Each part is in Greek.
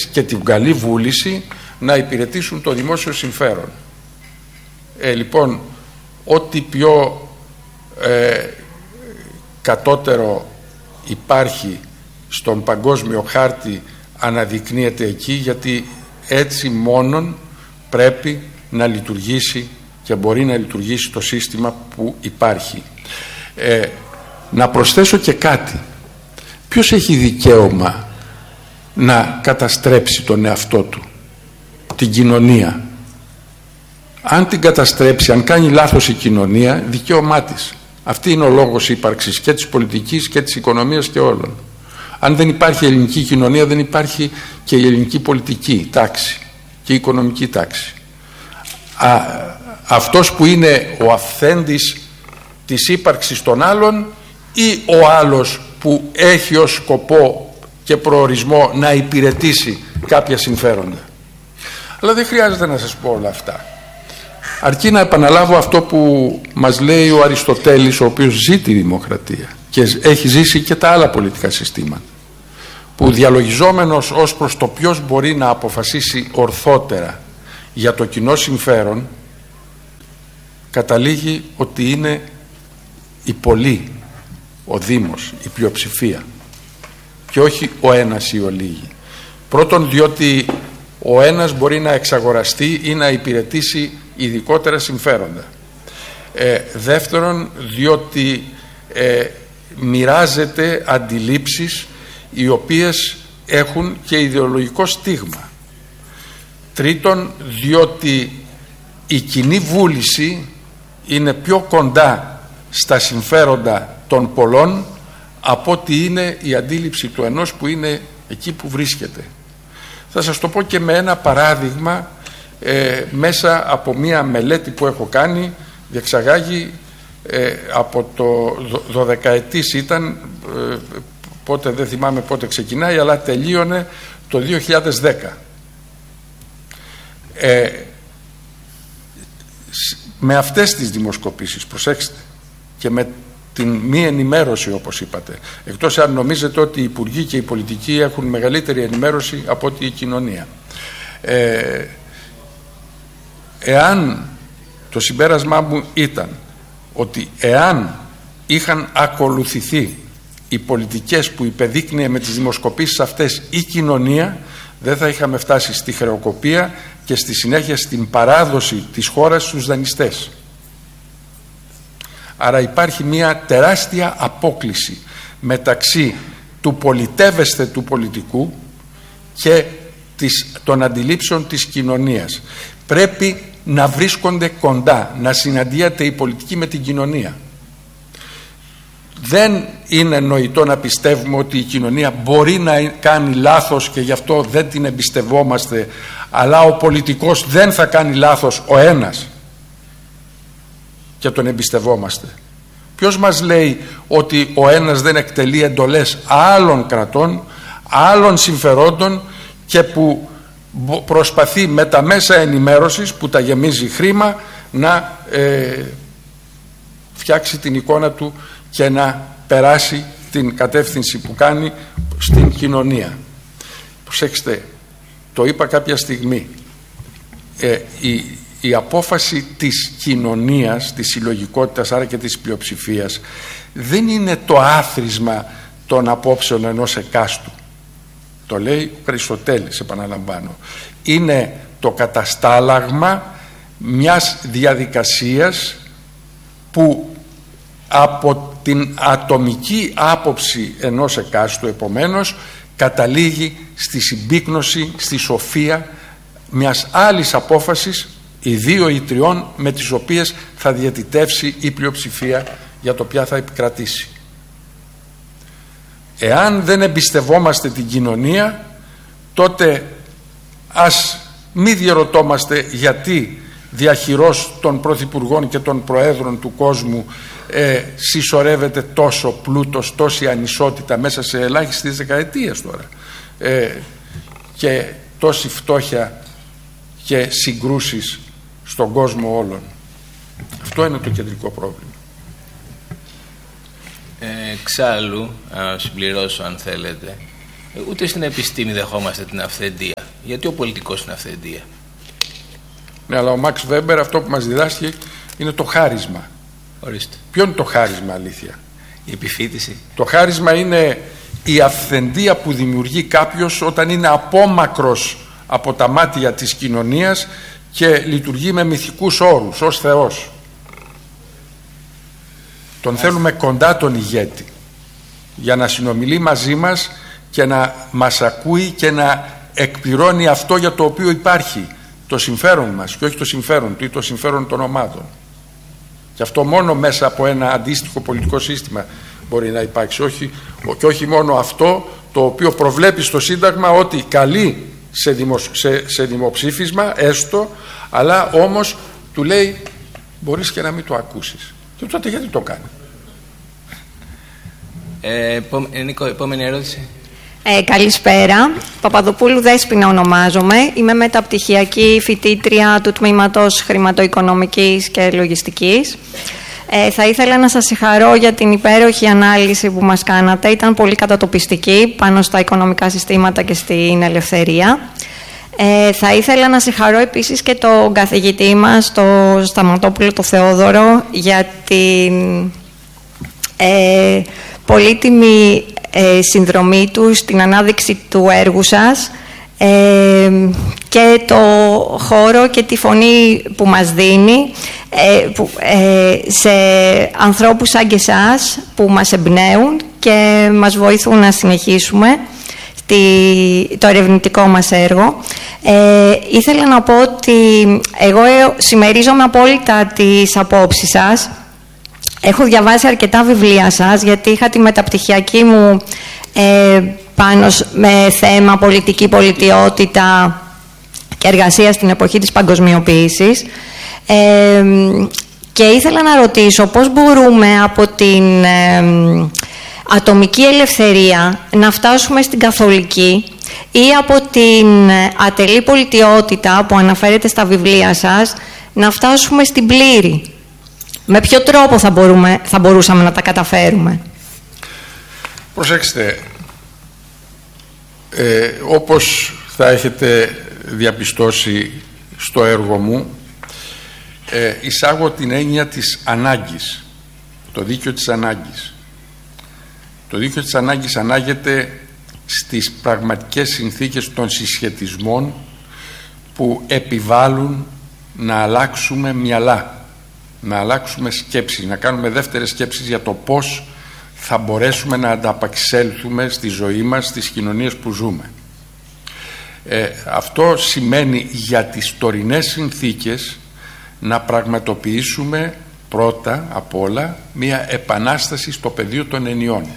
ιδέες και την καλή βούληση να υπηρετήσουν το δημόσιο συμφέρον. Λοιπόν, ό,τι πιο κατώτερο υπάρχει στον παγκόσμιο χάρτη αναδεικνύεται εκεί, γιατί έτσι μόνον πρέπει να λειτουργήσει και μπορεί να λειτουργήσει το σύστημα που υπάρχει. Να προσθέσω και κάτι. Ποιος έχει δικαίωμα να καταστρέψει τον εαυτό του, την κοινωνία? Αν την καταστρέψει, αν κάνει λάθος η κοινωνία, δικαίωμά της. Αυτή είναι ο λόγος ύπαρξης και της πολιτικής και της οικονομίας και όλων. Αν δεν υπάρχει ελληνική κοινωνία, δεν υπάρχει και η ελληνική πολιτική τάξη και η οικονομική τάξη. Αυτός που είναι ο αυθέντης της ύπαρξης των άλλων ή ο άλλος που έχει ως σκοπό και προορισμό να υπηρετήσει κάποια συμφέροντα? Αλλά δεν χρειάζεται να σας πω όλα αυτά. Αρκεί να επαναλάβω αυτό που μας λέει ο Αριστοτέλης, ο οποίος ζει τη δημοκρατία και έχει ζήσει και τα άλλα πολιτικά συστήματα, που διαλογιζόμενος ως προς το ποιος μπορεί να αποφασίσει ορθότερα για το κοινό συμφέρον, καταλήγει ότι είναι οι πολλοί, ο Δήμος, η πλειοψηφία, και όχι ο ένας ή ο λίγοι. Πρώτον, διότι ο ένας μπορεί να εξαγοραστεί ή να υπηρετήσει ειδικότερα συμφέροντα. Δεύτερον, διότι μοιράζεται αντιλήψεις οι οποίες έχουν και ιδεολογικό στίγμα. Τρίτον, διότι η κοινή βούληση είναι πιο κοντά στα συμφέροντα των πολλών από ότι είναι η αντίληψη του ενός που είναι εκεί που βρίσκεται. Θα σας το πω και με ένα παράδειγμα μέσα από μία μελέτη που έχω κάνει, διεξαγάγει από το 12ετής ήταν, πότε δεν θυμάμαι πότε ξεκινάει, αλλά τελείωνε το 2010. Με αυτές τις δημοσκοπήσεις, προσέξτε, και με την μη ενημέρωση, όπως είπατε, εκτός αν νομίζετε ότι οι υπουργοί και οι πολιτικοί έχουν μεγαλύτερη ενημέρωση από ότι η κοινωνία, εάν το συμπέρασμά μου ήταν ότι εάν είχαν ακολουθηθεί οι πολιτικές που υπεδείκνυε με τις δημοσκοπήσεις αυτές η κοινωνία, δεν θα είχαμε φτάσει στη χρεοκοπία και στη συνέχεια στην παράδοση της χώρας στους δανειστές. Άρα υπάρχει μια τεράστια απόκλιση μεταξύ του πολιτεύεστε του πολιτικού και των αντιλήψεων της κοινωνίας. Πρέπει να βρίσκονται κοντά, να συναντιέται η πολιτική με την κοινωνία. Δεν είναι νοητό να πιστεύουμε ότι η κοινωνία μπορεί να κάνει λάθος και γι' αυτό δεν την εμπιστευόμαστε, αλλά ο πολιτικός δεν θα κάνει λάθος ο ένας και τον εμπιστευόμαστε. Ποιος μας λέει ότι ο ένας δεν εκτελεί εντολές άλλων κρατών, άλλων συμφερόντων και που προσπαθεί με τα μέσα ενημέρωσης που τα γεμίζει χρήμα να φτιάξει την εικόνα του και να περάσει την κατεύθυνση που κάνει στην κοινωνία? Προσέξτε, το είπα κάποια στιγμή, η απόφαση της κοινωνίας, της συλλογικότητας, άρα και της πλειοψηφίας, δεν είναι το άθροισμα των απόψεων ενός εκάστου. Το λέει ο Αριστοτέλης, επαναλαμβάνω. Είναι το καταστάλαγμα μιας διαδικασίας που από την ατομική άποψη ενός εκάστου, επομένως, καταλήγει στη συμπίκνωση, στη σοφία μιας άλλης απόφασης, οι δύο ή τριών, με τις οποίες θα διαιτητεύσει η πλειοψηφία για το ποια θα επικρατήσει. Εάν δεν εμπιστευόμαστε την κοινωνία, τότε ας μη διερωτόμαστε γιατί διαχειρός των πρωθυπουργών και των προέδρων του κόσμου συσσωρεύεται τόσο πλούτος, τόση ανισότητα μέσα σε ελάχιστες δεκαετίες τώρα, και τόση φτώχεια και συγκρούσεις στον κόσμο όλων. Αυτό είναι το κεντρικό πρόβλημα. Εξάλλου, να συμπληρώσω αν θέλετε, ούτε στην επιστήμη δεχόμαστε την αυθεντία. Γιατί ο πολιτικός είναι αυθεντία? Ναι, αλλά ο Μαξ Βέμπερ αυτό που μας διδάσκει είναι το χάρισμα. Ορίστε. Ποιο είναι το χάρισμα, αλήθεια? Η επιφύτηση. Το χάρισμα είναι η αυθεντία που δημιουργεί κάποιος όταν είναι απόμακρος από τα μάτια της κοινωνίας και λειτουργεί με μυθικούς όρους, ως Θεός. Τον θέλουμε κοντά τον ηγέτη για να συνομιλεί μαζί μας και να μας ακούει και να εκπληρώνει αυτό για το οποίο υπάρχει, το συμφέρον μας και όχι το συμφέρον του ή το συμφέρον των ομάδων. Και αυτό μόνο μέσα από ένα αντίστοιχο πολιτικό σύστημα μπορεί να υπάρξει, και όχι μόνο αυτό το οποίο προβλέπει στο Σύνταγμα ότι καλεί σε δημοψήφισμα έστω, αλλά όμως του λέει μπορείς και να μην το ακούσεις. Και τότε γιατί το κάνει? Νίκο, επόμενη ερώτηση. Καλησπέρα. Παπαδοπούλου Δέσποινα ονομάζομαι. Είμαι μεταπτυχιακή φοιτήτρια του Τμήματος Χρηματοοικονομικής και Λογιστικής. Θα ήθελα να σας συγχαρώ για την υπέροχη ανάλυση που μας κάνατε. Ήταν πολύ κατατοπιστική πάνω στα οικονομικά συστήματα και στην ελευθερία. Θα ήθελα να συγχαρώ επίσης και τον καθηγητή μας, τον Σταματόπουλο το Θεόδωρο, για την πολύτιμη συνδρομή του στην ανάδειξη του έργου σας και το χώρο και τη φωνή που μας δίνει σε ανθρώπους σαν και εσάς που μας εμπνέουν και μας βοηθούν να συνεχίσουμε το ερευνητικό μας έργο. Ήθελα να πω ότι εγώ συμμερίζομαι απόλυτα τις απόψεις σας. Έχω διαβάσει αρκετά βιβλία σας, γιατί είχα τη μεταπτυχιακή μου πάνω με θέμα πολιτική πολιτιότητα και εργασία στην εποχή της παγκοσμιοποίησης. Και ήθελα να ρωτήσω πώς μπορούμε από την ατομική ελευθερία να φτάσουμε στην καθολική ή από την ατελή πολιτιότητα που αναφέρεται στα βιβλία σας να φτάσουμε στην πλήρη. Με ποιο τρόπο θα μπορούσαμε να τα καταφέρουμε? Προσέξτε, όπως θα έχετε διαπιστώσει στο έργο μου, εισάγω την έννοια της ανάγκης, το δίκαιο της ανάγκης. Το δίκαιο της ανάγκης ανάγεται στις πραγματικές συνθήκες των συσχετισμών που επιβάλλουν να αλλάξουμε μυαλά, να αλλάξουμε σκέψεις, να κάνουμε δεύτερες σκέψεις για το πώς θα μπορέσουμε να ανταπαξέλθουμε στη ζωή μας, στις κοινωνίες που ζούμε. Αυτό σημαίνει για τις τωρινές συνθήκες να πραγματοποιήσουμε πρώτα απ' όλα μία επανάσταση στο πεδίο των ενιών.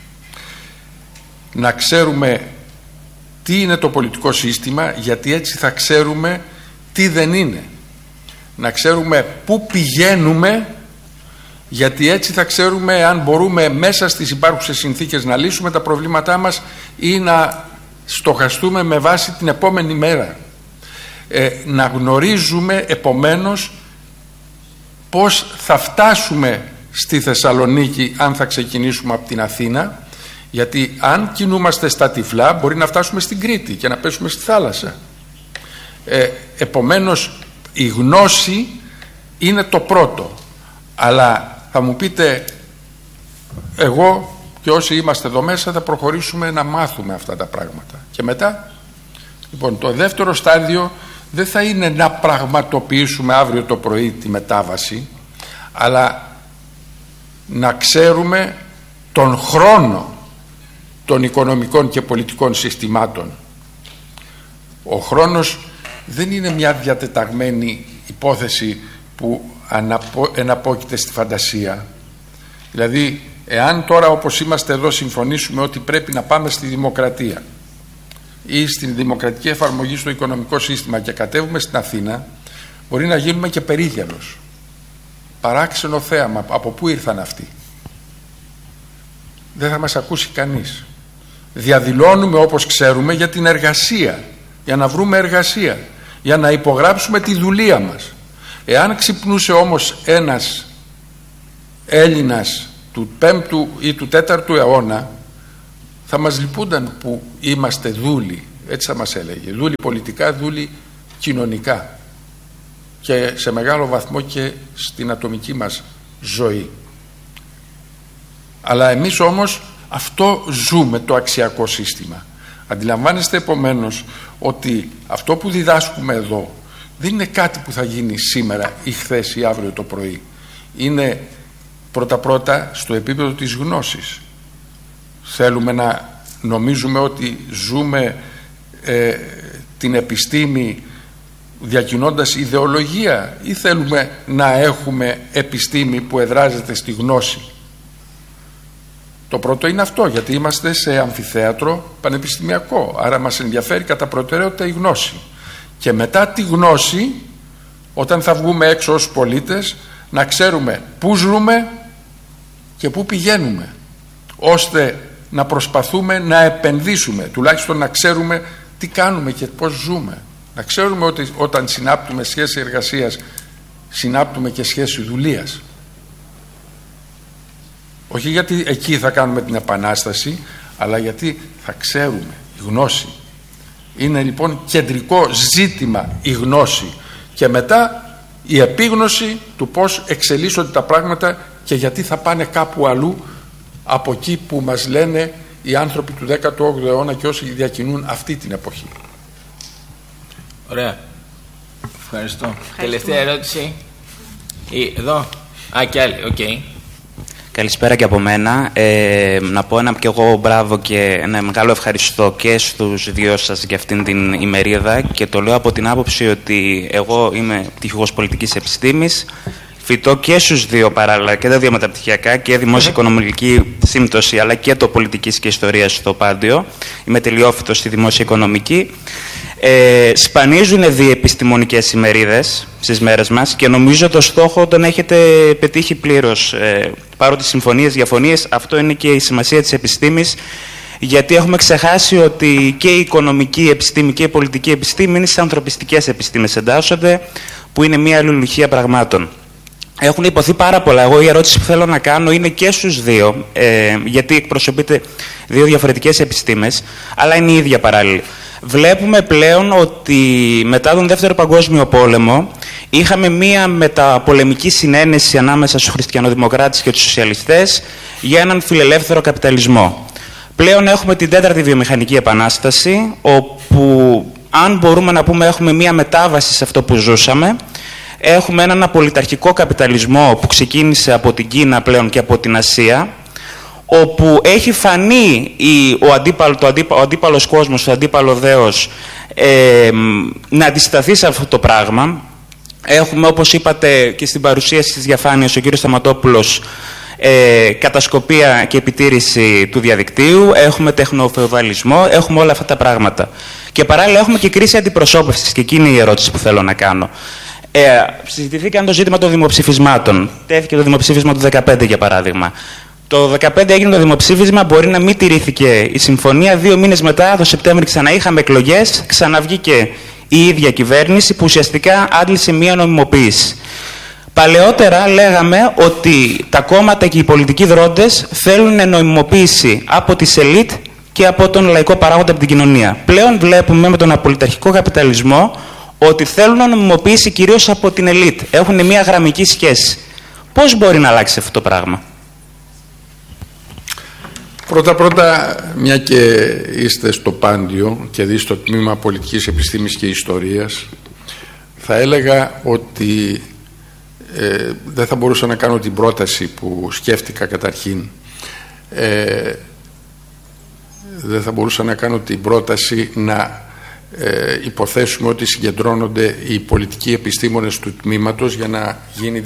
Να ξέρουμε τι είναι το πολιτικό σύστημα, γιατί έτσι θα ξέρουμε τι δεν είναι. Να ξέρουμε πού πηγαίνουμε, γιατί έτσι θα ξέρουμε αν μπορούμε μέσα στις υπάρχουσες συνθήκες να λύσουμε τα προβλήματά μας ή να στοχαστούμε με βάση την επόμενη μέρα. Να γνωρίζουμε επομένως πώς θα φτάσουμε στη Θεσσαλονίκη αν θα ξεκινήσουμε από την Αθήνα, γιατί αν κινούμαστε στα τυφλά μπορεί να φτάσουμε στην Κρήτη και να πέσουμε στη θάλασσα. Επομένως η γνώση είναι το πρώτο, αλλά θα μου πείτε, εγώ και όσοι είμαστε εδώ μέσα θα προχωρήσουμε να μάθουμε αυτά τα πράγματα και μετά, λοιπόν, το δεύτερο στάδιο δεν θα είναι να πραγματοποιήσουμε αύριο το πρωί τη μετάβαση, αλλά να ξέρουμε τον χρόνο των οικονομικών και πολιτικών συστημάτων. Ο χρόνος δεν είναι μια διατεταγμένη υπόθεση που εναπόκειται στη φαντασία. Δηλαδή, εάν τώρα όπως είμαστε εδώ συμφωνήσουμε ότι πρέπει να πάμε στη δημοκρατία ή στην δημοκρατική εφαρμογή στο οικονομικό σύστημα και κατέβουμε στην Αθήνα, μπορεί να γίνουμε και περίγελος. Παράξενο θέαμα, από πού ήρθαν αυτοί? Δεν θα μας ακούσει κανείς. Διαδηλώνουμε όπως ξέρουμε για την εργασία, για να βρούμε εργασία, για να υπογράψουμε τη δουλεία μας. Εάν ξυπνούσε όμως ένας Έλληνας του 5ου ή του 4ου αιώνα, θα μας λυπούνταν που είμαστε δούλοι. έτσι θα μας έλεγε. Δούλει πολιτικά, δούλει κοινωνικά και σε μεγάλο βαθμό και στην ατομική μας ζωή. Αλλά εμείς όμως αυτό ζούμε, το αξιακό σύστημα. Αντιλαμβάνεστε επομένως ότι αυτό που διδάσκουμε εδώ δεν είναι κάτι που θα γίνει σήμερα ή χθες ή αύριο το πρωί. Είναι πρώτα-πρώτα στο επίπεδο της γνώσης. Θέλουμε να νομίζουμε ότι ζούμε την επιστήμη διακινώντας ιδεολογία, ή θέλουμε να έχουμε επιστήμη που εδράζεται στη γνώση? Το πρώτο είναι αυτό, γιατί είμαστε σε αμφιθέατρο πανεπιστημιακό, άρα μας ενδιαφέρει κατά προτεραιότητα η γνώση. Και μετά τη γνώση, όταν θα βγούμε έξω ως πολίτες, να ξέρουμε πού ζούμε και πού πηγαίνουμε, ώστε να προσπαθούμε να επενδύσουμε, τουλάχιστον να ξέρουμε τι κάνουμε και πώς ζούμε. Να ξέρουμε ότι όταν συνάπτουμε σχέση εργασίας, συνάπτουμε και σχέση δουλείας. Όχι γιατί εκεί θα κάνουμε την επανάσταση, αλλά γιατί θα ξέρουμε. Η γνώση είναι λοιπόν κεντρικό ζήτημα, η γνώση, και μετά η επίγνωση του πώς εξελίσσονται τα πράγματα και γιατί θα πάνε κάπου αλλού από εκεί που μας λένε οι άνθρωποι του 18ου αιώνα και όσοι διακινούν αυτή την εποχή. Ωραία. Ευχαριστώ. Τελευταία ερώτηση. Εδώ. Κι άλλη. Οκ. Καλησπέρα και από μένα. Να πω ένα και εγώ μπράβο και ένα μεγάλο ευχαριστώ και στους δυο σας για αυτήν την ημερίδα, και το λέω από την άποψη ότι εγώ είμαι πτυχιούχος πολιτικής επιστήμης, φοιτώ και στους δύο παράλληλα, και τα δύο μεταπτυχιακά, και δημόσια οικονομική σύμπτωση αλλά και το πολιτικής και ιστορίας στο Πάντιο. Είμαι τελειόφοιτος στη δημόσια οικονομική. Σπανίζουν διεπιστημονικές ημερίδες στις μέρες μας και νομίζω το στόχο τον έχετε πετύχει πλήρως. Παρότι συμφωνίες, διαφωνίες, αυτό είναι και η σημασία της επιστήμης, γιατί έχουμε ξεχάσει ότι και η οικονομική επιστήμη και η πολιτική επιστήμη είναι στις ανθρωπιστικές επιστήμες, εντάσσονται, που είναι μια αλληλουχία πραγμάτων. Έχουν υποθεί πάρα πολλά. Εγώ η ερώτηση που θέλω να κάνω είναι και στους δύο, γιατί εκπροσωπείτε δύο διαφορετικές επιστήμες, αλλά είναι η ίδια παράλληλη. Βλέπουμε πλέον ότι μετά τον Δεύτερο Παγκόσμιο Πόλεμο είχαμε μία μεταπολεμική συνένεση ανάμεσα στους χριστιανοδημοκράτες και τους σοσιαλιστές για έναν φιλελεύθερο καπιταλισμό. Πλέον έχουμε την τέταρτη βιομηχανική επανάσταση, όπου αν μπορούμε να πούμε έχουμε μία μετάβαση σε αυτό που ζούσαμε. Έχουμε έναν απολυταρχικό καπιταλισμό που ξεκίνησε από την Κίνα πλέον και από την Ασία, όπου έχει φανεί ο αντίπαλος κόσμος, το αντίπαλο δέος, να αντισταθεί σε αυτό το πράγμα. Έχουμε, όπως είπατε και στην παρουσίαση της διαφάνειας, ο κύριος Σταματόπουλος, κατασκοπία και επιτήρηση του διαδικτύου, έχουμε τεχνοφεουδαλισμό, έχουμε όλα αυτά τα πράγματα. Και παράλληλα έχουμε και κρίση αντιπροσώπευσης, και εκεί είναι η ερώτηση που θέλω να κάνω. Συζητηθήκαν το ζήτημα των δημοψηφισμάτων. Τέθηκε το δημοψήφισμα του 2015, για παράδειγμα. Το 2015 έγινε το δημοψήφισμα, μπορεί να μην τηρήθηκε η συμφωνία. 2 μήνες μετά, το Σεπτέμβρη, ξανά είχαμε εκλογές, ξαναβγήκε η ίδια κυβέρνηση που ουσιαστικά άντλησε μία νομιμοποίηση. Παλαιότερα λέγαμε ότι τα κόμματα και οι πολιτικοί δρόντες θέλουν νομιμοποίηση από τις ελίτ και από τον λαϊκό παράγοντα, από την κοινωνία. Πλέον βλέπουμε με τον απολυταρχικό καπιταλισμό ότι θέλουν νομιμοποίηση κυρίως από την ελίτ. Έχουν μία γραμμική σχέση. Πώς μπορεί να αλλάξει αυτό το πράγμα? Πρώτα, μια και είστε στο Πάντιο και δει στο τμήμα πολιτικής επιστήμης και ιστορίας, θα έλεγα ότι δεν θα μπορούσα να κάνω την πρόταση που σκέφτηκα καταρχήν. Δεν θα μπορούσα να κάνω την πρόταση να υποθέσουμε ότι συγκεντρώνονται οι πολιτικοί επιστήμονες του τμήματος για να γίνει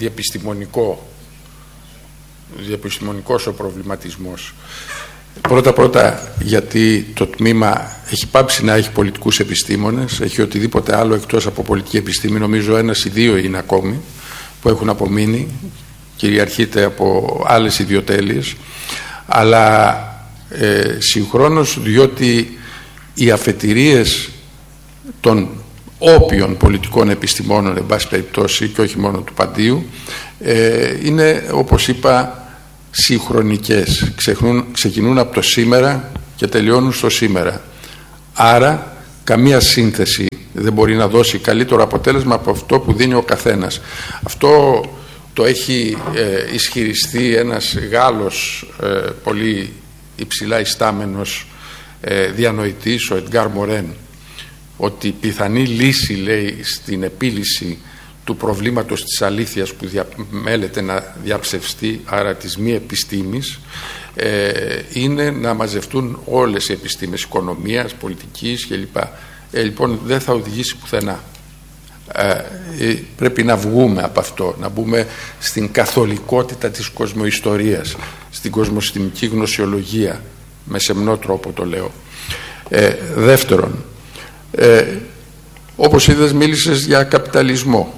διεπιστημονικός ο προβληματισμός. Πρώτα γιατί το τμήμα έχει πάψει να έχει πολιτικούς επιστήμονες, έχει οτιδήποτε άλλο εκτός από πολιτική επιστήμη. Νομίζω 1 ή 2 είναι ακόμη που έχουν απομείνει, κυριαρχείται από άλλες ιδιοτέλειες, αλλά συγχρόνως διότι οι αφετηρίες των όποιων πολιτικών επιστημόνων, εν πάση περιπτώσει, και όχι μόνο του Παντίου, είναι, όπως είπα, συγχρονικές. Ξεκινούν από το σήμερα και τελειώνουν στο σήμερα. Άρα καμία σύνθεση δεν μπορεί να δώσει καλύτερο αποτέλεσμα από αυτό που δίνει ο καθένας. Αυτό το έχει ισχυριστεί ένας Γάλλος πολύ υψηλά ιστάμενος διανοητής, ο Εντγκάρ Μορέν, ότι η πιθανή λύση, λέει, στην επίλυση του προβλήματος της αλήθειας που μέλεται να διαψευστεί, άρα της μη επιστήμης, είναι να μαζευτούν όλες οι επιστήμες οικονομίας, πολιτικής κλπ. Λοιπόν, δεν θα οδηγήσει πουθενά. Πρέπει να βγούμε από αυτό, να μπούμε στην καθολικότητα της κοσμοϊστορίας, στην κοσμοσυστημική γνωσιολογία, με σεμνό τρόπο το λέω. Δεύτερον, όπως είδες, μίλησες για καπιταλισμό.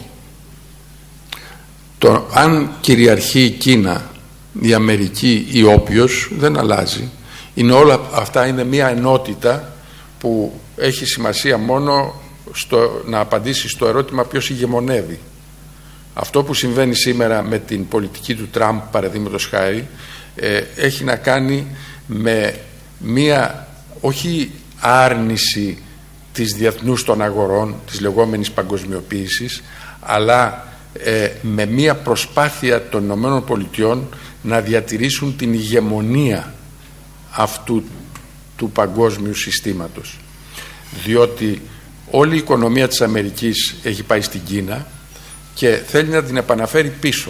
Αν κυριαρχεί η Κίνα, η Αμερική ή όποιος, δεν αλλάζει. Όλα αυτά είναι μια ενότητα που έχει σημασία μόνο να απαντήσει στο ερώτημα ποιος ηγεμονεύει. Αυτό που συμβαίνει σήμερα με την πολιτική του Τραμπ, παραδείγματος χάρη, έχει να κάνει με μία όχι άρνηση της διεθνούς των αγορών, της λεγόμενης παγκοσμιοποίησης, αλλά με μία προσπάθεια των ΗΠΑ να διατηρήσουν την ηγεμονία αυτού του παγκόσμιου συστήματος, διότι όλη η οικονομία της Αμερικής έχει πάει στην Κίνα και θέλει να την επαναφέρει πίσω,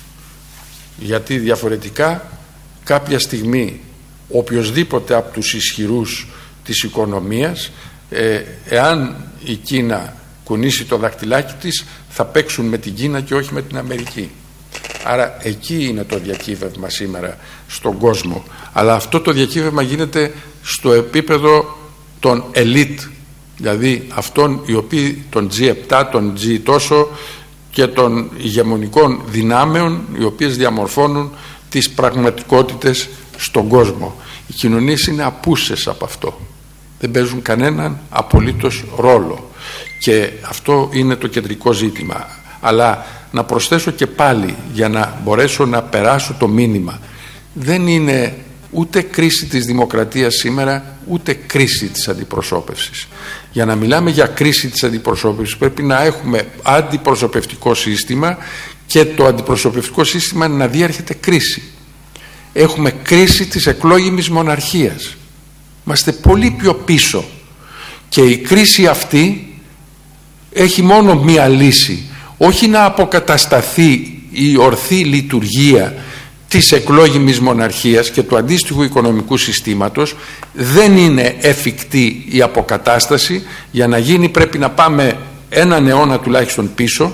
γιατί διαφορετικά κάποια στιγμή οποιοσδήποτε από τους ισχυρούς της οικονομίας, εάν η Κίνα κουνήσει το δακτυλάκι της, θα παίξουν με την Κίνα και όχι με την Αμερική. Άρα εκεί είναι το διακύβευμα σήμερα στον κόσμο, αλλά αυτό το διακύβευμα γίνεται στο επίπεδο των ελίτ, δηλαδή αυτών οι οποίοι, των G7, των G τόσο και των ηγεμονικών δυνάμεων, οι οποίες διαμορφώνουν τις πραγματικότητες στον κόσμο. Οι κοινωνίες είναι απούσες από αυτό, δεν παίζουν κανέναν απολύτως ρόλο, και αυτό είναι το κεντρικό ζήτημα. Αλλά να προσθέσω και πάλι, για να μπορέσω να περάσω το μήνυμα, δεν είναι ούτε κρίση της δημοκρατίας σήμερα, ούτε κρίση της αντιπροσώπευσης. Για να μιλάμε για κρίση της αντιπροσώπευσης πρέπει να έχουμε αντιπροσωπευτικό σύστημα, και το αντιπροσωπευτικό σύστημα να διέρχεται κρίση. Έχουμε κρίση της εκλόγιμης μοναρχίας. Είμαστε πολύ πιο πίσω, και η κρίση αυτή έχει μόνο μία λύση: όχι να αποκατασταθεί η ορθή λειτουργία της εκλόγιμης μοναρχίας και του αντίστοιχου οικονομικού συστήματος. Δεν είναι εφικτή η αποκατάσταση. Για να γίνει πρέπει να πάμε έναν αιώνα τουλάχιστον πίσω.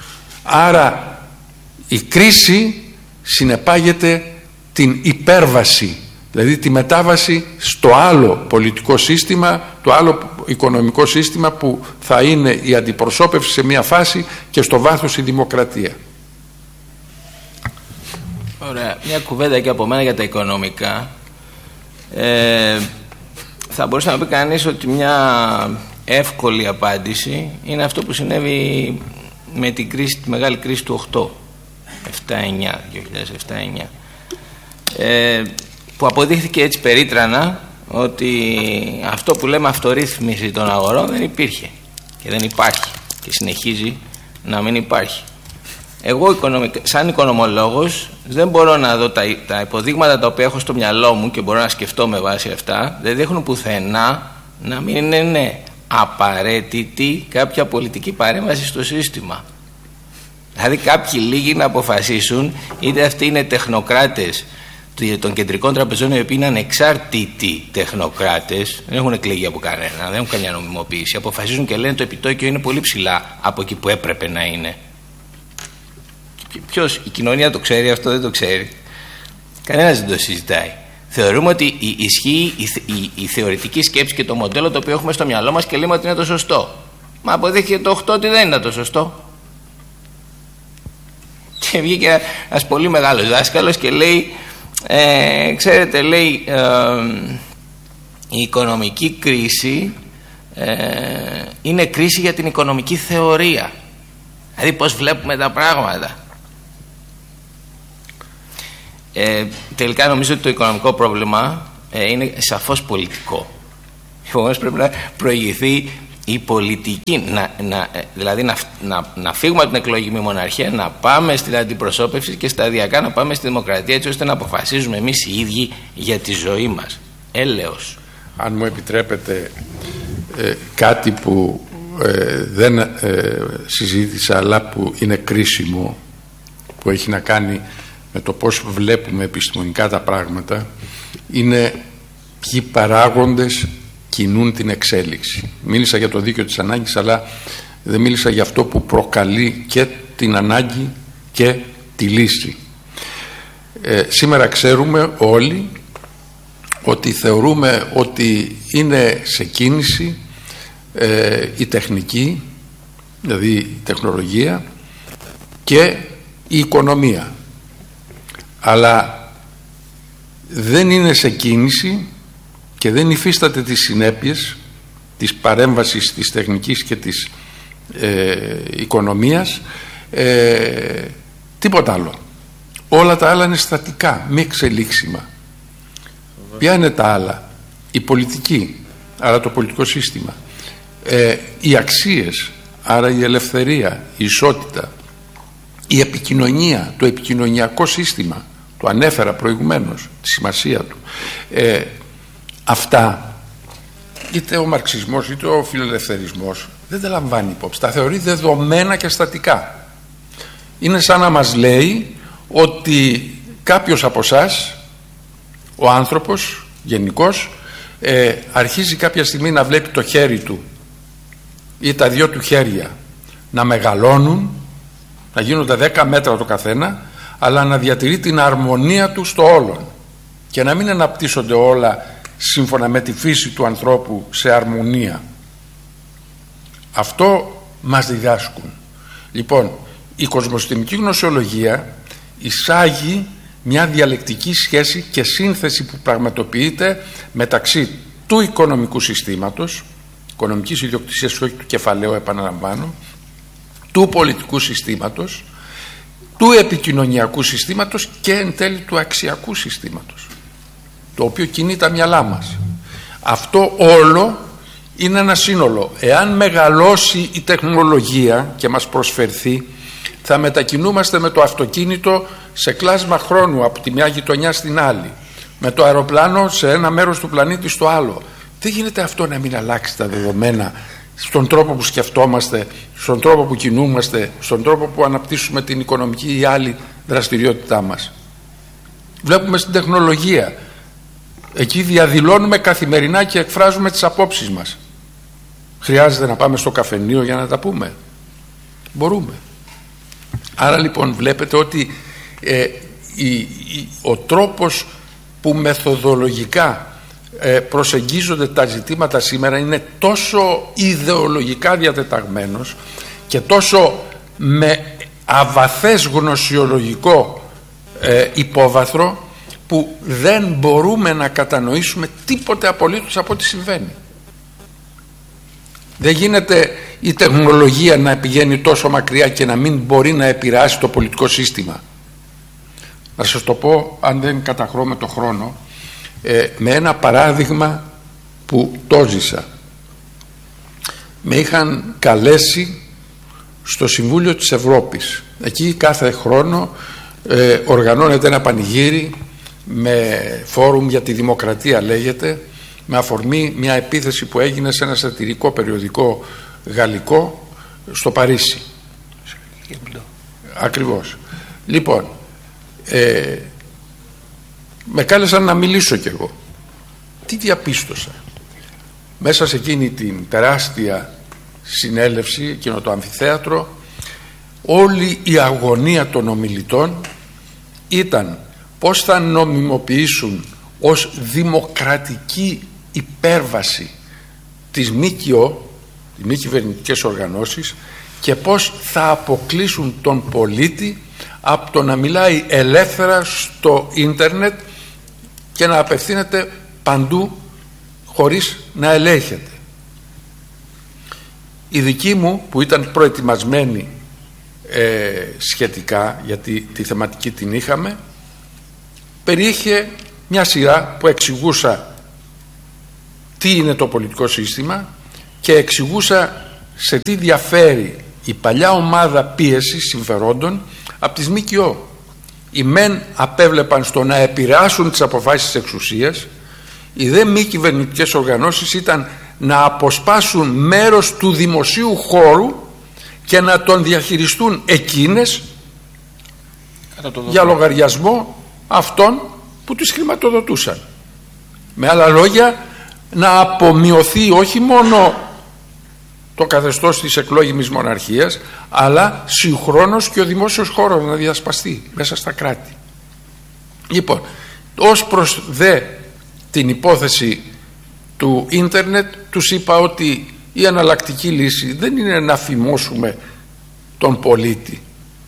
Άρα η κρίση συνεπάγεται την υπέρβαση, δηλαδή τη μετάβαση στο άλλο πολιτικό σύστημα, το άλλο οικονομικό σύστημα, που θα είναι η αντιπροσώπευση σε μια φάση και στο βάθος η δημοκρατία. Ωραία. Μια κουβέντα και από μένα για τα οικονομικά. Θα μπορούσε να πει κανείς ότι μια εύκολη απάντηση είναι αυτό που συνέβη με την κρίση, τη μεγάλη κρίση του 2007-2009, που αποδείχθηκε έτσι περίτρανα ότι αυτό που λέμε αυτορύθμιση των αγορών δεν υπήρχε και δεν υπάρχει και συνεχίζει να μην υπάρχει. Εγώ σαν οικονομολόγος δεν μπορώ να δω τα υποδείγματα τα οποία έχω στο μυαλό μου και μπορώ να σκεφτώ με βάση αυτά, δεν δείχνουν πουθενά να μην είναι απαραίτητη κάποια πολιτική παρέμβαση στο σύστημα. Δηλαδή κάποιοι λίγοι να αποφασίσουν, είτε αυτοί είναι τεχνοκράτες των κεντρικών τραπεζών, οι οποίοι είναι ανεξάρτητοι τεχνοκράτες, δεν έχουν εκλεγεί από κανένα, δεν έχουν καμιά νομιμοποίηση, αποφασίζουν και λένε το επιτόκιο είναι πολύ ψηλά από εκεί που έπρεπε να είναι. Ποιος, η κοινωνία το ξέρει αυτό, δεν το ξέρει? Κανένας δεν το συζητάει. Θεωρούμε ότι ισχύει η θεωρητική σκέψη και το μοντέλο το οποίο έχουμε στο μυαλό μας και λέμε ότι είναι το σωστό. Μα αποδείχθηκε το 8 ότι δεν είναι το σωστό. Και βγήκε ένας πολύ μεγάλος δάσκαλος και λέει, ξέρετε, λέει, η οικονομική κρίση είναι κρίση για την οικονομική θεωρία. Δηλαδή πώς βλέπουμε τα πράγματα. Τελικά νομίζω ότι το οικονομικό πρόβλημα είναι σαφώς πολιτικό. Επομένως πρέπει να προηγηθεί η πολιτική, δηλαδή να φύγουμε από την εκλογική μοναρχία, να πάμε στην αντιπροσώπευση και σταδιακά να πάμε στη δημοκρατία, έτσι ώστε να αποφασίζουμε εμείς οι ίδιοι για τη ζωή μας. Έλεος. Αν μου επιτρέπετε, κάτι που δεν συζήτησα αλλά που είναι κρίσιμο, που έχει να κάνει με το πώς βλέπουμε επιστημονικά τα πράγματα, είναι ποιοι παράγοντες κινούν την εξέλιξη. Μίλησα για το δίκαιο της ανάγκης, αλλά δεν μίλησα για αυτό που προκαλεί και την ανάγκη και τη λύση. Σήμερα ξέρουμε όλοι ότι θεωρούμε ότι είναι σε κίνηση η τεχνική, δηλαδή η τεχνολογία και η οικονομία, αλλά δεν είναι σε κίνηση και δεν υφίσταται τις συνέπειες της παρέμβασης της τεχνικής και της οικονομίας τίποτα άλλο. Όλα τα άλλα είναι στατικά, μη εξελίξιμα. Ποια είναι τα άλλα? Η πολιτική, άρα το πολιτικό σύστημα, οι αξίες, άρα η ελευθερία, η ισότητα, η επικοινωνία, το επικοινωνιακό σύστημα, το ανέφερα προηγουμένως, τη σημασία του. Αυτά, είτε ο μαρξισμός είτε ο φιλελευθερισμός, δεν τα λαμβάνει υπόψη, τα θεωρεί δεδομένα και στατικά. Είναι σαν να μας λέει ότι κάποιος από εσάς, ο άνθρωπος γενικώς, αρχίζει κάποια στιγμή να βλέπει το χέρι του ή τα δυο του χέρια να μεγαλώνουν, να γίνονται 10 μέτρα το καθένα, αλλά να διατηρεί την αρμονία του στο όλον και να μην αναπτύσσονται όλα σύμφωνα με τη φύση του ανθρώπου σε αρμονία. Αυτό μας διδάσκουν. Λοιπόν, η κοσμοσυστημική γνωσιολογία εισάγει μια διαλεκτική σχέση και σύνθεση που πραγματοποιείται μεταξύ του οικονομικού συστήματος, οικονομικής ιδιοκτησίας και όχι του κεφαλαίου, επαναλαμβάνω, του πολιτικού συστήματος, του επικοινωνιακού συστήματος και εν τέλει του αξιακού συστήματος, το οποίο κινεί τα μυαλά μας. Αυτό όλο είναι ένα σύνολο. Εάν μεγαλώσει η τεχνολογία και μας προσφερθεί, θα μετακινούμαστε με το αυτοκίνητο σε κλάσμα χρόνου από τη μια γειτονιά στην άλλη, με το αεροπλάνο σε ένα μέρος του πλανήτη στο άλλο. Δεν γίνεται αυτό να μην αλλάξει τα δεδομένα στον τρόπο που σκεφτόμαστε, στον τρόπο που κινούμαστε, στον τρόπο που αναπτύσσουμε την οικονομική ή άλλη δραστηριότητά μας. Βλέπουμε στην τεχνολογία, εκεί διαδηλώνουμε καθημερινά και εκφράζουμε τις απόψεις μας. Χρειάζεται να πάμε στο καφενείο για να τα πούμε? Μπορούμε. Άρα λοιπόν βλέπετε ότι ο τρόπος που μεθοδολογικά προσεγγίζονται τα ζητήματα σήμερα είναι τόσο ιδεολογικά διατεταγμένος και τόσο με αβαθές γνωσιολογικό υπόβαθρο, που δεν μπορούμε να κατανοήσουμε τίποτε απολύτως από ό,τι συμβαίνει. Δεν γίνεται η τεχνολογία να πηγαίνει τόσο μακριά και να μην μπορεί να επηρεάσει το πολιτικό σύστημα. Να σας το πω, αν δεν καταχρώ με το χρόνο, με ένα παράδειγμα που το ζήσα. Με είχαν καλέσει στο Συμβούλιο της Ευρώπης. Εκεί κάθε χρόνο οργανώνεται ένα πανηγύρι με φόρουμ για τη δημοκρατία, λέγεται, με αφορμή μια επίθεση που έγινε σε ένα σατυρικό περιοδικό γαλλικό στο Παρίσι. Ακριβώς. Λοιπόν, με κάλεσαν να μιλήσω κι εγώ. Τι διαπίστωσα? Μέσα σε εκείνη την τεράστια συνέλευση, εκείνο το αμφιθέατρο, όλη η αγωνία των ομιλητών ήταν πώς θα νομιμοποιήσουν ως δημοκρατική υπέρβαση της ΜΚΟ, οι μη κυβερνητικές οργανώσεις, και πώς θα αποκλείσουν τον πολίτη από το να μιλάει ελεύθερα στο ίντερνετ και να απευθύνεται παντού χωρίς να ελέγχεται. Οι δικοί μου, που ήταν προετοιμασμένοι σχετικά, γιατί τη θεματική την είχαμε, περιείχε μια σειρά που εξηγούσα τι είναι το πολιτικό σύστημα και εξηγούσα σε τι διαφέρει η παλιά ομάδα πίεσης συμφερόντων από τις ΜΚΟ. Οι μεν απέβλεπαν στο να επηρεάσουν τις αποφάσεις της εξουσίας, οι δε μη κυβερνητικές οργανώσεις ήταν να αποσπάσουν μέρος του δημοσίου χώρου και να τον διαχειριστούν εκείνες για λογαριασμό αυτών που τις χρηματοδοτούσαν. Με άλλα λόγια, να απομειωθεί όχι μόνο το καθεστώς της εκλόγιμης μοναρχίας, αλλά συγχρόνως και ο δημόσιος χώρος να διασπαστεί μέσα στα κράτη. Λοιπόν, ως προς δε την υπόθεση του ίντερνετ, τους είπα ότι η εναλλακτική λύση δεν είναι να φημώσουμε τον πολίτη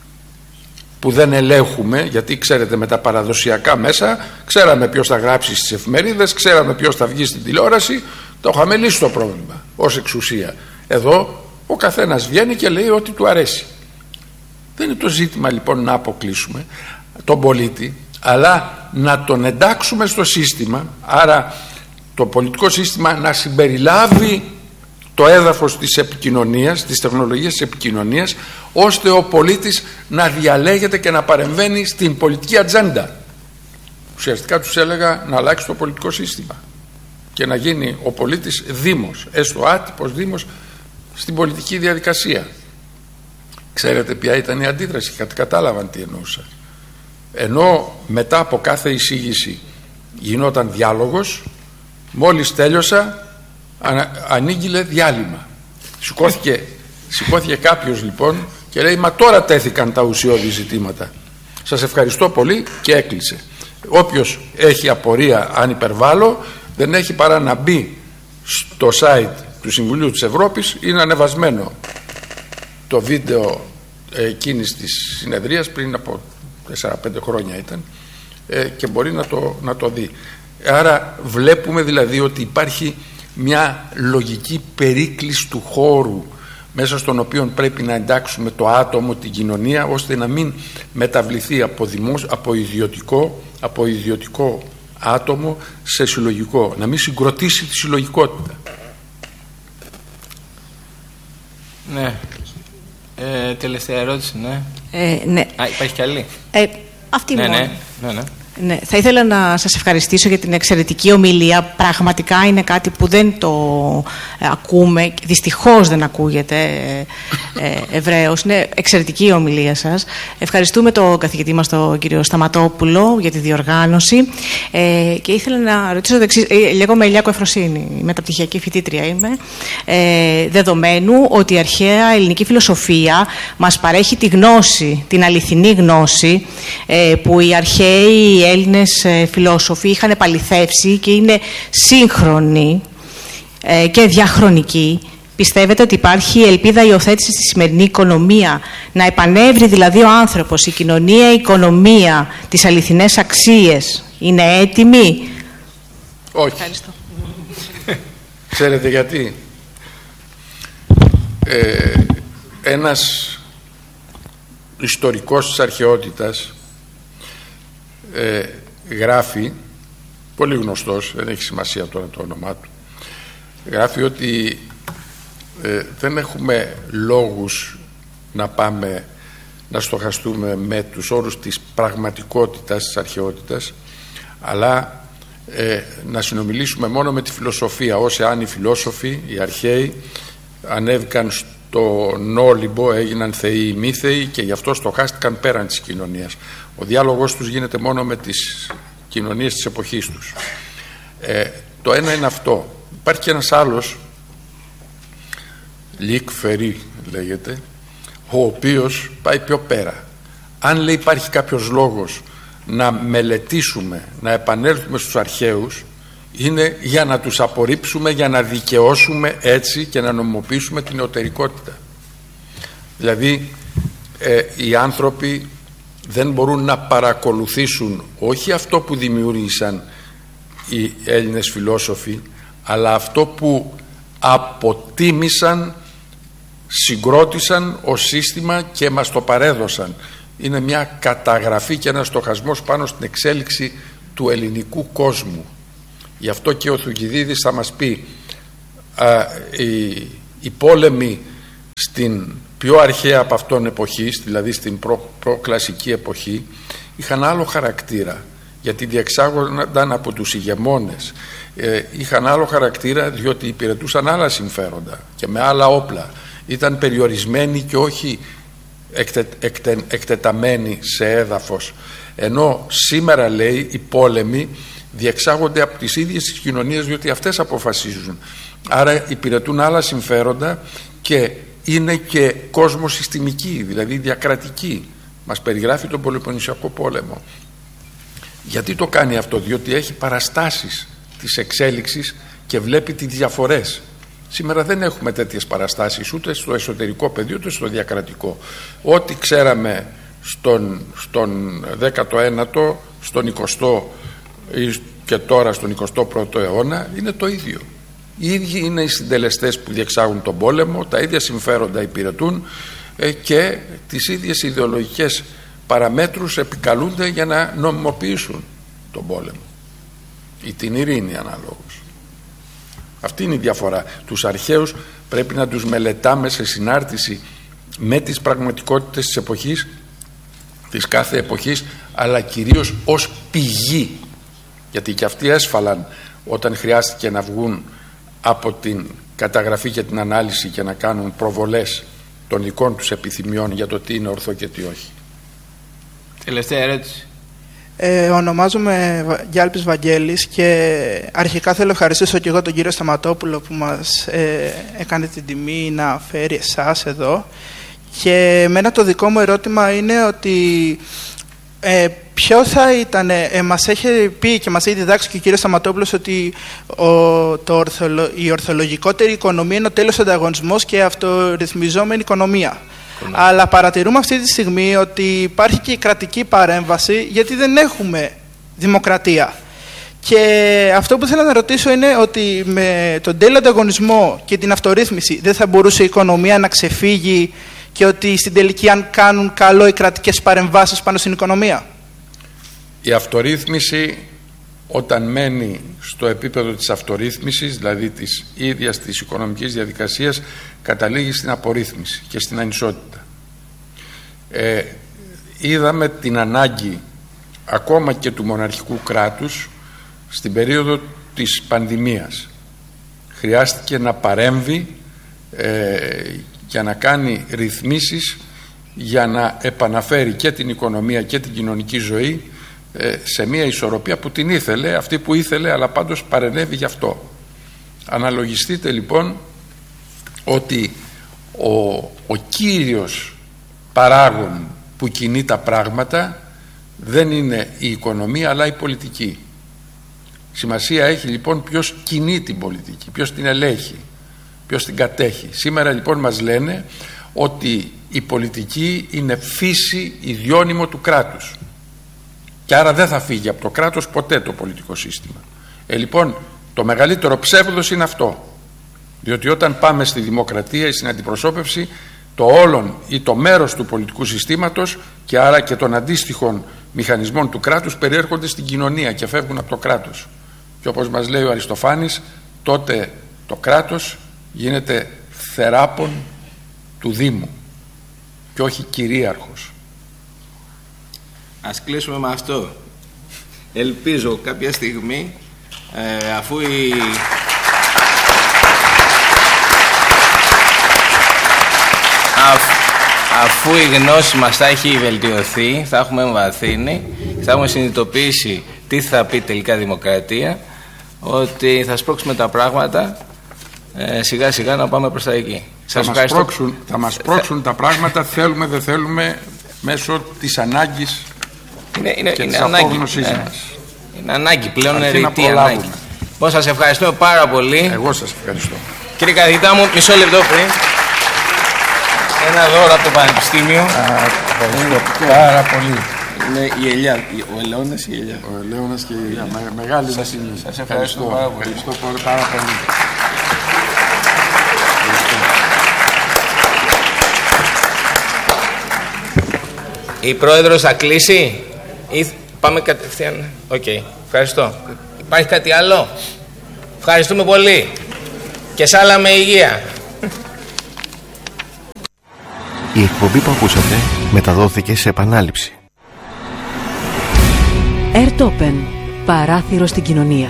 που δεν ελέγχουμε, γιατί ξέρετε με τα παραδοσιακά μέσα ξέραμε ποιος θα γράψει στις εφημερίδες, ξέραμε ποιος θα βγει στην τηλεόραση, το είχαμε λύσει το πρόβλημα ως εξουσία. Εδώ ο καθένας βγαίνει και λέει ό,τι του αρέσει. Δεν είναι το ζήτημα λοιπόν να αποκλείσουμε τον πολίτη, αλλά να τον εντάξουμε στο σύστημα, άρα το πολιτικό σύστημα να συμπεριλάβει το έδαφος της επικοινωνίας, της τεχνολογίας της επικοινωνίας, ώστε ο πολίτης να διαλέγεται και να παρεμβαίνει στην πολιτική ατζέντα. Ουσιαστικά τους έλεγα να αλλάξει το πολιτικό σύστημα και να γίνει ο πολίτης δήμος, έστω άτυπος δήμος στην πολιτική διαδικασία. Ξέρετε ποια ήταν η αντίδραση, κατάλαβαν τι εννοούσα. Ενώ μετά από κάθε εισήγηση γινόταν διάλογος, μόλις τέλειωσα ανήγγειλε διάλειμμα. Σηκώθηκε κάποιος λοιπόν και λέει μα τώρα τέθηκαν τα ουσιώδη ζητήματα. Σας ευχαριστώ πολύ και έκλεισε. Όποιος έχει απορία αν υπερβάλλω δεν έχει παρά να μπει στο site του Συμβουλίου της Ευρώπης, είναι ανεβασμένο το βίντεο εκείνης της συνεδρίας πριν από 4-5 χρόνια ήταν και μπορεί να το δει. Άρα βλέπουμε δηλαδή ότι υπάρχει μια λογική περίκληση του χώρου μέσα στον οποίο πρέπει να εντάξουμε το άτομο, την κοινωνία, ώστε να μην μεταβληθεί από ιδιωτικό άτομο σε συλλογικό, να μην συγκροτήσει τη συλλογικότητα. Ναι. Τελευταία ερώτηση, ναι. Ναι. Υπάρχει κι άλλη? Αυτή ναι, μόνο. Ναι. Ναι, θα ήθελα να σας ευχαριστήσω για την εξαιρετική ομιλία. Πραγματικά είναι κάτι που δεν το ακούμε, δυστυχώς δεν ακούγεται ευρέως. Είναι εξαιρετική η ομιλία σας. Ευχαριστούμε τον καθηγητή μας, τον κύριο Σταματόπουλο, για τη διοργάνωση. Και ήθελα να ρωτήσω το εξής. Λέγομαι Ηλιάκο Εφροσύνη, μεταπτυχιακή φοιτήτρια είμαι. Δεδομένου ότι η αρχαία ελληνική φιλοσοφία μας παρέχει τη γνώση, την αληθινή γνώση, που οι αρχαίοι οι Έλληνες φιλόσοφοι είχαν επαληθεύσει και είναι σύγχρονοι και διαχρονικοί. Πιστεύετε ότι υπάρχει ελπίδα υιοθέτηση στη σημερινή οικονομία, να επανέβρει δηλαδή ο άνθρωπος, η κοινωνία, η οικονομία, τις αληθινές αξίες? Είναι έτοιμη? Όχι. Ευχαριστώ. Ξέρετε γιατί? Ένας ιστορικός της αρχαιότητας γράφει, πολύ γνωστός, δεν έχει σημασία τώρα το όνομά του, γράφει ότι δεν έχουμε λόγους να πάμε να στοχαστούμε με τους όρους της πραγματικότητας της αρχαιότητας, αλλά να συνομιλήσουμε μόνο με τη φιλοσοφία, ως εάν οι φιλόσοφοι, οι αρχαίοι, ανέβηκαν στον Όλυμπο, έγιναν θεοί ή μη θεοί και γι' αυτό στοχάστηκαν πέραν της κοινωνίας. Ο διάλογος τους γίνεται μόνο με τις κοινωνίες της εποχής τους. Το ένα είναι αυτό. Υπάρχει και ένας άλλος, Λίκ Φερί λέγεται, ο οποίος πάει πιο πέρα. Αν λέει υπάρχει κάποιος λόγος να μελετήσουμε, να επανέλθουμε στους αρχαίους, είναι για να τους απορρίψουμε, για να δικαιώσουμε έτσι και να νομιμοποιήσουμε την νεωτερικότητα. Δηλαδή οι άνθρωποι δεν μπορούν να παρακολουθήσουν όχι αυτό που δημιούργησαν οι Έλληνες φιλόσοφοι, αλλά αυτό που αποτίμησαν, συγκρότησαν ως σύστημα και μας το παρέδωσαν. Είναι μια καταγραφή και ένας στοχασμός πάνω στην εξέλιξη του ελληνικού κόσμου. Γι' αυτό και ο Θουκυδίδης θα μας πει οι πόλεμοι στην πιο αρχαία από αυτόν εποχή, δηλαδή στην προκλασική εποχή, είχαν άλλο χαρακτήρα, γιατί διεξάγονταν από τους ηγεμόνες. Είχαν άλλο χαρακτήρα διότι υπηρετούσαν άλλα συμφέροντα και με άλλα όπλα. Ήταν περιορισμένοι και όχι εκτεταμένοι σε έδαφος. Ενώ σήμερα, λέει, οι πόλεμοι διεξάγονται από τις ίδιες τις κοινωνίες, διότι αυτές αποφασίζουν. Άρα υπηρετούν άλλα συμφέροντα και είναι και κόσμο συστημική, δηλαδή διακρατική. Μας περιγράφει τον Πελοποννησιακό πόλεμο. Γιατί το κάνει αυτό? Διότι έχει παραστάσεις της εξέλιξης και βλέπει τις διαφορές. Σήμερα δεν έχουμε τέτοιες παραστάσεις ούτε στο εσωτερικό πεδίο ούτε στο διακρατικό. Ό,τι ξέραμε στον 19ο, στον 20ο και τώρα στον 21ο αιώνα είναι το ίδιο. Οι ίδιοι είναι οι συντελεστές που διεξάγουν τον πόλεμο, τα ίδια συμφέροντα υπηρετούν και τις ίδιες ιδεολογικές παραμέτρους επικαλούνται για να νομιμοποιήσουν τον πόλεμο ή την ειρήνη αναλόγως. Αυτή είναι η διαφορά. Τους αρχαίους πρέπει να τους μελετάμε σε συνάρτηση με τις πραγματικότητες της εποχής, της κάθε εποχής, αλλά κυρίως ως πηγή, γιατί και αυτοί έσφαλαν όταν χρειάστηκε να βγουν από την καταγραφή και την ανάλυση και να κάνουν προβολές των δικών τους επιθυμιών για το τι είναι ορθό και τι όχι. Τελευταία ερώτηση. Ονομάζομαι Γιάλπης Βαγγέλης και αρχικά θέλω να ευχαριστήσω και εγώ τον κύριο Σταματόπουλο που μας έκανε την τιμή να φέρει εσάς εδώ. Και εμένα το δικό μου ερώτημα είναι ότι ποιο θα ήταν, μας έχει πει και μας έχει διδάξει και ο κύριος Σταματόπουλος ότι η ορθολογικότερη οικονομία είναι ο τέλος ανταγωνισμός και η αυτορυθμιζόμενη οικονομία. Αλλά παρατηρούμε αυτή τη στιγμή ότι υπάρχει και η κρατική παρέμβαση, γιατί δεν έχουμε δημοκρατία. Και αυτό που θέλω να ρωτήσω είναι ότι με τον τέλειο ανταγωνισμό και την αυτορύθμιση δεν θα μπορούσε η οικονομία να ξεφύγει και ότι στην τελική αν κάνουν καλό οι κρατικές παρεμβάσεις πάνω στην οικονομία? Η αυτορύθμιση, όταν μένει στο επίπεδο της αυτορύθμισης, δηλαδή της ίδιας της οικονομικής διαδικασίας, καταλήγει στην απορρίθμιση και στην ανισότητα. Είδαμε την ανάγκη ακόμα και του μοναρχικού κράτους στην περίοδο της πανδημίας. Χρειάστηκε να παρέμβει για να κάνει ρυθμίσεις για να επαναφέρει και την οικονομία και την κοινωνική ζωή σε μια ισορροπία που την ήθελε, αυτή που ήθελε, αλλά πάντως παρενέβη γι' αυτό. Αναλογιστείτε λοιπόν ότι ο κύριος παράγων που κινεί τα πράγματα δεν είναι η οικονομία αλλά η πολιτική. Σημασία έχει λοιπόν ποιος κινεί την πολιτική, ποιος την ελέγχει, ποιος την κατέχει. Σήμερα λοιπόν μας λένε ότι η πολιτική είναι φύση ιδιώνυμο του κράτους και άρα δεν θα φύγει από το κράτος ποτέ το πολιτικό σύστημα. Λοιπόν, το μεγαλύτερο ψεύδος είναι αυτό, διότι όταν πάμε στη δημοκρατία ή στην αντιπροσώπευση, το όλον ή το μέρος του πολιτικού συστήματος και άρα και των αντίστοιχων μηχανισμών του κράτους περιέρχονται στην κοινωνία και φεύγουν από το κράτος. Και όπως μας λέει ο Αριστοφάνης, τότε το κράτος γίνεται θεράπων του Δήμου και όχι κυρίαρχος. Ας κλείσουμε με αυτό. Ελπίζω κάποια στιγμή αφού η γνώση μας θα έχει βελτιωθεί, θα έχουμε εμβαθύνει, θα έχουμε συνειδητοποιήσει τι θα πει τελικά δημοκρατία, ότι θα σπρώξουμε τα πράγματα σιγά σιγά να πάμε προς τα εκεί. Θα μας σπρώξουν τα πράγματα, θέλουμε δεν θέλουμε, μέσω της ανάγκης και της απόγνωσής μας. Είναι ανάγκη πλέον, είναι ρητή ανάγκη. Λοιπόν, σας ευχαριστώ πάρα πολύ. Εγώ σας ευχαριστώ. Κύριε καθηγητά μου, μισό λεπτό πριν. Ένα δώρο από το Πανεπιστήμιο. Ευχαριστώ πάρα πολύ. Είναι η ελιά, ο ελαιώνας η ελιά. Ο ελαιώνας και η ελιά. Μεγάλη σας είναι. Σας ευχαριστώ πάρα πολύ. Ευχαριστώ πάρα πολύ. Η πρόεδρος θα κλείσει ή πάμε κατευθείαν? Οκ. Ευχαριστώ. Υπάρχει κάτι άλλο? Ευχαριστούμε πολύ. Και σ' άλλα με υγεία. Η εκπομπή που ακούσατε μεταδόθηκε σε επανάληψη. Airtopen. Παράθυρο στην κοινωνία.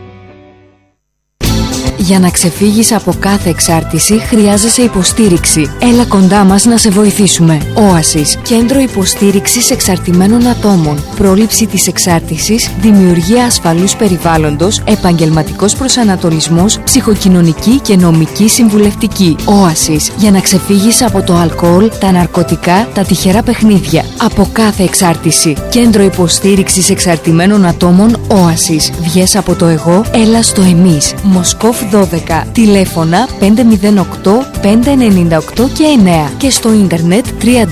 Για να ξεφύγεις από κάθε εξάρτηση χρειάζεσαι υποστήριξη. Έλα κοντά μας να σε βοηθήσουμε. Oasis, κέντρο υποστήριξης εξαρτημένων ατόμων. Πρόληψη της εξάρτησης, δημιουργία ασφαλούς περιβάλλοντος, επαγγελματικός προσανατολισμός, ψυχοκοινωνική και νομική συμβουλευτική. Oasis, για να ξεφύγεις από το αλκοόλ, τα ναρκωτικά, τα τυχερά παιχνίδια. Από κάθε εξάρτηση. Κέντρο υποστήριξης εξαρτημένων ατόμων Oasis. Βγες από το εγώ, έλα στο εμείς. Μοσκόφ 12. Τηλέφωνα 508 598 και 9 και στο ίντερνετ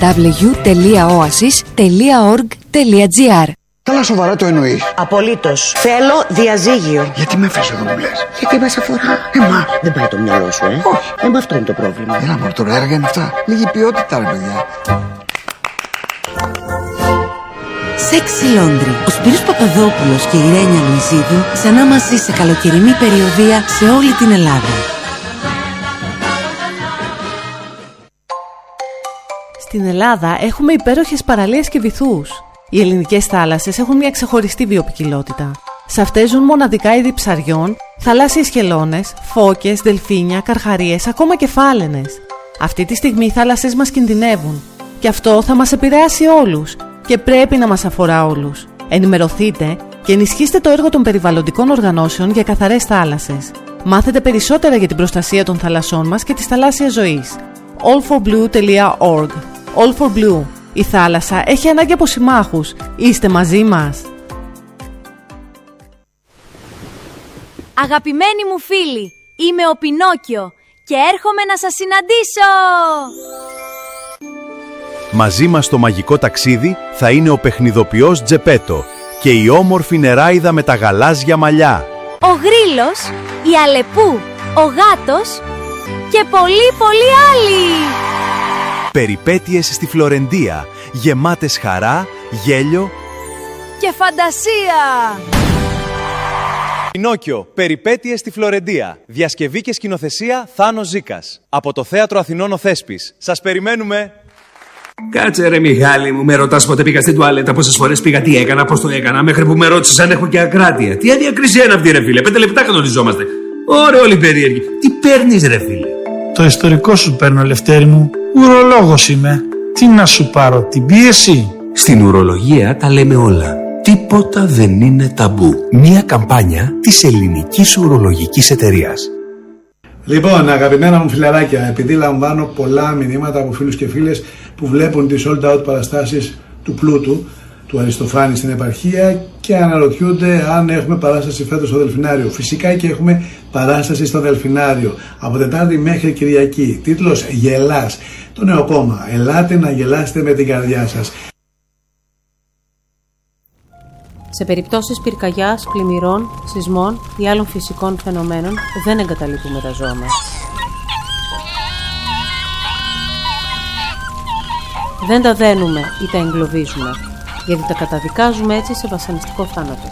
www.oasis.org.gr. Καλά σοβαρά το εννοείς? Απολύτως. Θέλω διαζύγιο. Γιατί με έφερες εδώ που λες? Γιατί μας αφορά. Εμάς. Δεν πάει το μυαλό σου, Όχι. Αυτό είναι το πρόβλημα. Έλα μωρέ, τώρα έργα είναι αυτά. Λίγη ποιότητα ρε παιδιά. Sexy Laundry. Ο Σπύρος Παπαδόπουλος και η Ρένια Λουιζίδου ξανά μαζί σε καλοκαιρινή περιοδεία σε όλη την Ελλάδα. Στην Ελλάδα έχουμε υπέροχες παραλίες και βυθούς. Οι ελληνικές θάλασσες έχουν μια ξεχωριστή βιοποικιλότητα. Σε αυτές ζουν μοναδικά είδη ψαριών, θαλάσσιες χελώνες, φώκες, δελφίνια, καρχαρίες, ακόμα και φάλαινες. Αυτή τη στιγμή οι θάλασσες μας κινδυνεύουν. Και αυτό θα μας επηρεάσει όλους. Και πρέπει να μας αφορά όλους. Ενημερωθείτε και ενισχύστε το έργο των περιβαλλοντικών οργανώσεων για καθαρές θάλασσες. Μάθετε περισσότερα για την προστασία των θαλασσών μας και της θαλάσσιας ζωής. allforblue.org. All for Blue. Η θάλασσα έχει ανάγκη από συμμάχους. Είστε μαζί μας. Αγαπημένοι μου φίλοι, είμαι ο Πινόκιο και έρχομαι να σας συναντήσω! Μαζί μας στο μαγικό ταξίδι θα είναι ο παιχνιδοποιός Τζεπέτο και η όμορφη νεράιδα με τα γαλάζια μαλλιά. Ο Γρίλος, η Αλεπού, ο Γάτος και πολλοί άλλοι! Περιπέτειες στη Φλωρεντία, γεμάτες χαρά, γέλιο και φαντασία! Πινόκιο, περιπέτειες στη Φλωρεντία. Διασκευή και σκηνοθεσία Θάνος Ζήκας. Από το Θέατρο Αθηνών ο Θέσπης. Σας περιμένουμε! Κάτσε ρε Μιχάλη μου, με ρωτάς πότε πήγα στην τουαλέτα, πόσες φορές πήγα, τι έκανα, πώς το έκανα, μέχρι που με ρώτησες αν έχω και ακράτεια. Τι αδιακρισία είναι αυτή ρε φίλε, 5 λεπτά κανονιζόμαστε. Ωραία όλοι περίεργοι. Τι παίρνεις ρε φίλε? Το ιστορικό σου παίρνω Λευτέρη μου, ουρολόγος είμαι. Τι να σου πάρω, την πίεση? Στην ουρολογία τα λέμε όλα. Τίποτα δεν είναι ταμπού. Μια καμπάνια της Ελληνικής Ουρολογικής Εταιρείας. Λοιπόν, αγαπημένα μου φιλαράκια, επειδή λαμβάνω πολλά μηνύματα από φίλους και φίλες που βλέπουν τις sold out παραστάσεις του Πλούτου, του Αριστοφάνη στην επαρχία και αναρωτιούνται αν έχουμε παράσταση φέτος στο Δελφινάριο. Φυσικά και έχουμε παράσταση στο Δελφινάριο από Τετάρτη μέχρι Κυριακή. Τίτλος Γελάς. Το νέο κόμμα. Ελάτε να γελάσετε με την καρδιά σας. Σε περιπτώσεις πυρκαγιάς, πλημμυρών, σεισμών ή άλλων φυσικών φαινομένων δεν εγκαταλείπουμε τα ζώα μας. Δεν τα δένουμε ή τα εγκλωβίζουμε, γιατί τα καταδικάζουμε έτσι σε βασανιστικό θάνατο.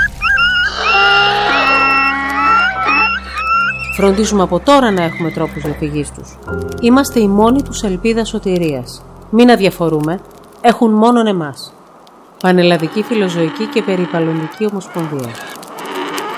Φροντίζουμε από τώρα να έχουμε τρόπους διαφυγής τους. Είμαστε οι μόνοι τους ελπίδα σωτηρίας. Μην αδιαφορούμε, έχουν μόνον εμάς. Πανελλαδική Φιλοζωική και Περιβαλλοντική Ομοσπονδία.